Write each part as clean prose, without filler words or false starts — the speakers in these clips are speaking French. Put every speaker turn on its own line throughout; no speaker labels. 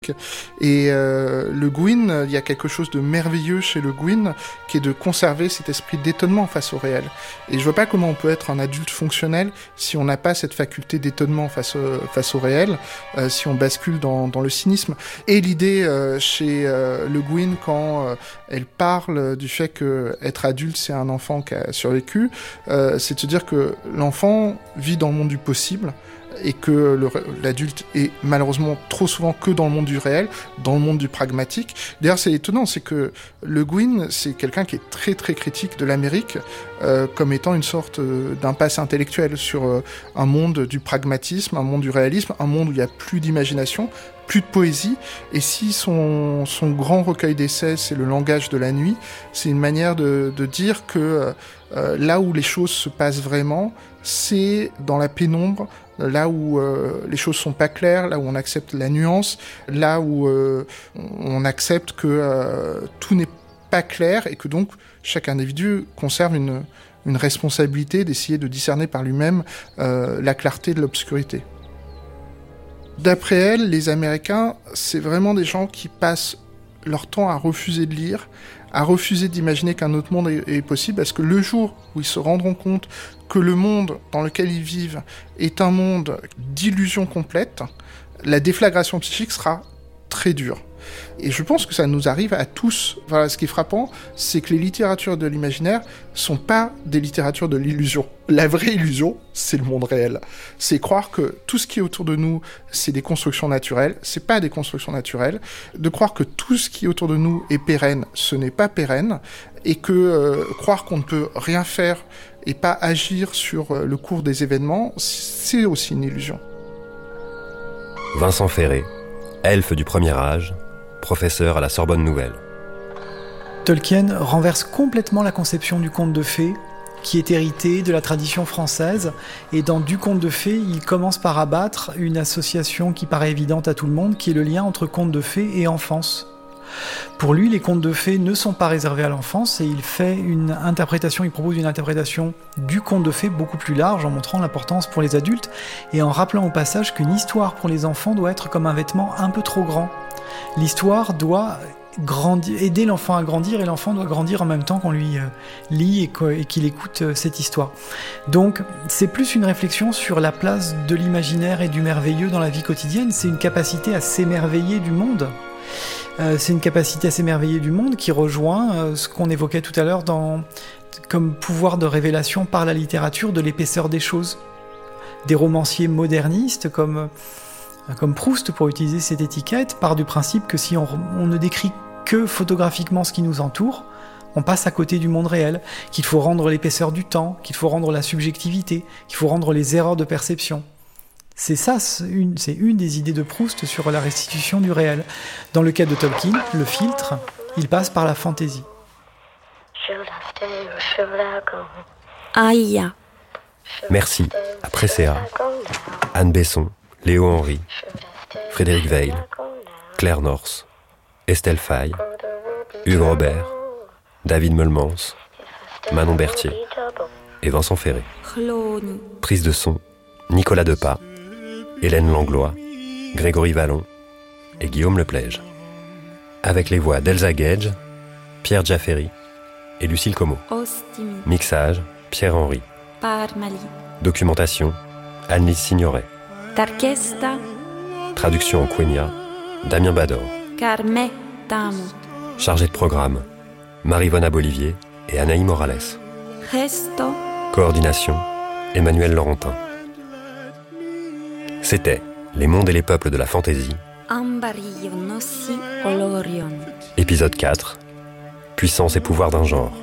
Et Le Guin, il y a quelque chose de merveilleux chez Le Guin, qui est de conserver cet esprit d'étonnement face au réel. Et je vois pas comment on peut être un adulte fonctionnel si on n'a pas cette faculté d'étonnement face au réel, si on bascule dans le cynisme. Et l'idée chez Le Guin, quand elle parle du fait que être adulte, c'est un enfant qui a survécu, c'est de se dire que l'enfant vit dans le monde du possible, et que l'adulte est malheureusement trop souvent que dans le monde du réel, dans le monde du pragmatique. D'ailleurs, c'est étonnant, c'est que Le Guin, c'est quelqu'un qui est très très critique de l'Amérique, comme étant une sorte d'impasse intellectuelle sur un monde du pragmatisme, un monde du réalisme, un monde où il n'y a plus d'imagination, plus de poésie. Et si son grand recueil d'essais, c'est Le langage de la nuit, c'est une manière de dire que là où les choses se passent vraiment, c'est dans la pénombre, là où les choses sont pas claires, là où on accepte la nuance, là où on accepte que tout n'est pas clair et que donc chaque individu conserve une responsabilité d'essayer de discerner par lui-même la clarté de l'obscurité. D'après elle, les Américains, c'est vraiment des gens qui passent leur temps à refuser de lire, à refuser d'imaginer qu'un autre monde est possible, parce que le jour où ils se rendront compte que le monde dans lequel ils vivent est un monde d'illusion complète, la déflagration psychique sera très dure. Et je pense que ça nous arrive à tous. Voilà, ce qui est frappant, c'est que les littératures de l'imaginaire sont pas des littératures de l'illusion. La vraie illusion, c'est le monde réel. C'est croire que tout ce qui est autour de nous, c'est des constructions naturelles. C'est pas des constructions naturelles. De croire que tout ce qui est autour de nous est pérenne, ce n'est pas pérenne. Et que croire qu'on ne peut rien faire et pas agir sur le cours des événements, c'est aussi une illusion.
Vincent Ferré, elfe du premier âge, professeur à la Sorbonne Nouvelle.
Tolkien renverse complètement la conception du conte de fées, qui est hérité de la tradition française, et dans Du conte de fées, il commence par abattre une association qui paraît évidente à tout le monde, qui est le lien entre conte de fées et enfance. Pour lui, les contes de fées ne sont pas réservés à l'enfance, et il propose une interprétation du conte de fées beaucoup plus large, en montrant l'importance pour les adultes, et en rappelant au passage qu'une histoire pour les enfants doit être comme un vêtement un peu trop grand. L'histoire doit aider l'enfant à grandir, et l'enfant doit grandir en même temps qu'on lui lit et qu'il écoute cette histoire. Donc c'est plus une réflexion sur la place de l'imaginaire et du merveilleux dans la vie quotidienne. C'est une capacité à s'émerveiller du monde. Qui rejoint ce qu'on évoquait tout à l'heure comme pouvoir de révélation par la littérature de l'épaisseur des choses. Des romanciers modernistes comme Proust, pour utiliser cette étiquette, part du principe que si on ne décrit que photographiquement ce qui nous entoure, on passe à côté du monde réel, qu'il faut rendre l'épaisseur du temps, qu'il faut rendre la subjectivité, qu'il faut rendre les erreurs de perception. C'est une des idées de Proust sur la restitution du réel. Dans le cas de Tolkien, le filtre, il passe par la fantaisie.
Aïe.
Merci à Presséa, Anne Besson, Léo Henry, Frédéric Weil, Claire Norse, Estelle Faye, Hugues Robert, David Meulemans, Manon Berthier et Vincent Ferré. Prise de son, Nicolas Depas, Hélène Langlois, Grégory Vallon et Guillaume Leplége. Avec les voix d'Elsa Gage, Pierre Jafferi et Lucille Como. Mixage, Pierre Henry. Documentation, Anne-Lise Signoret. Traduction en quenya, Damien Bador. Chargé de programme, Marie-Vona Bolivier et Anaï Morales. Coordination, Emmanuel Laurentin. C'était Les mondes et les peuples de la fantaisie. Épisode 4. Puissance et pouvoir d'un genre.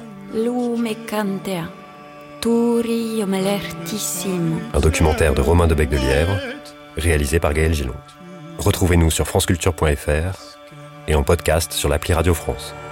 Un documentaire de Romain Debec de Lièvre, réalisé par Gaël Gillon. Retrouvez-nous sur franceculture.fr et en podcast sur l'appli Radio France.